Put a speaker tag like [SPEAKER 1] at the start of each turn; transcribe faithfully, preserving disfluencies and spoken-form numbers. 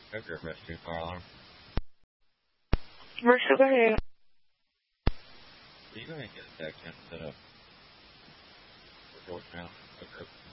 [SPEAKER 1] Hope your rescue fire alarm.
[SPEAKER 2] Commercial, go ahead.
[SPEAKER 1] Are you going to get a text and set up for voicemail? Okay.